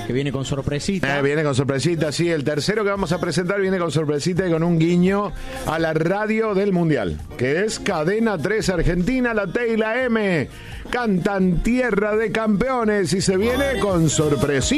Que viene con sorpresita. Viene con sorpresita, sí. El tercero que vamos a presentar viene con sorpresita y con un guiño a la radio del Mundial, que es Cadena 3 Argentina, la T y la M. Cantan Tierra de Campeones y se viene con sorpresita.